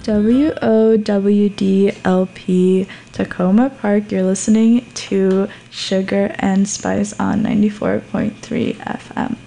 WOWDLP Tacoma Park. You're listening to Sugar and Spice on 94.3 FM.